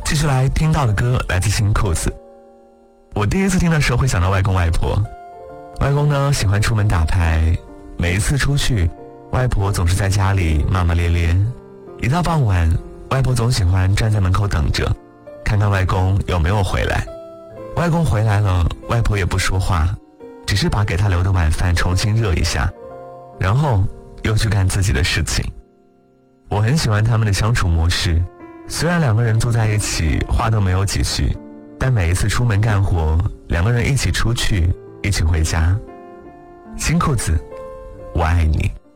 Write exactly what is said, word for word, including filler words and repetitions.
继续来听到的歌来自新裤子。我第一次听的时候会想到外公外婆。外公呢喜欢出门打牌，每一次出去，外婆总是在家里骂骂咧咧。一到傍晚，外婆总喜欢站在门口等着，看看外公有没有回来。外公回来了，外婆也不说话，只是把给他留的晚饭重新热一下，然后又去干自己的事情。我很喜欢他们的相处模式，虽然两个人坐在一起话都没有几句，但每一次出门干活，两个人一起出去，一起回家。新裤子，我爱你。